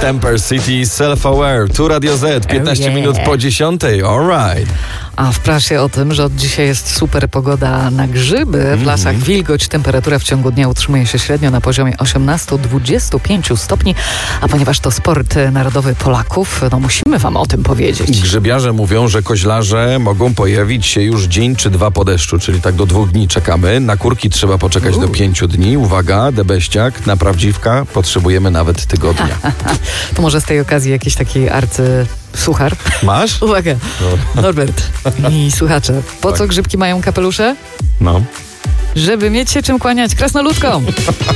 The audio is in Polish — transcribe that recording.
Temper City, Self-Aware, tu Radio Z, 15 minut po 10, alright. A w prasie o tym, że od dzisiaj jest super pogoda na grzyby. W lasach wilgoć, temperatura w ciągu dnia utrzymuje się średnio na poziomie 18-25 stopni, a ponieważ to sport narodowy Polaków, no musimy wam o tym powiedzieć. Grzybiarze mówią, że koźlarze mogą pojawić się już dzień czy dwa po deszczu, czyli tak do 2 dni czekamy. Na kurki trzeba poczekać do 5 dni. Uwaga, debeściak, na prawdziwka potrzebujemy nawet tygodnia. To może z tej okazji jakiś taki suchar. Masz? Uwaga, Norbert i słuchacze, po co grzybki mają kapelusze? No. Żeby mieć się czym kłaniać krasnoludkom.